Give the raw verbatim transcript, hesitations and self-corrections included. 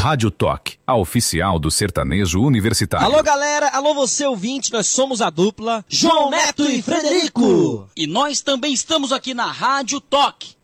Rádio Toque, a oficial do sertanejo universitário. Alô, galera. Alô, você ouvinte. Nós somos a dupla João Neto e Frederico. E nós também estamos aqui na Rádio Toque.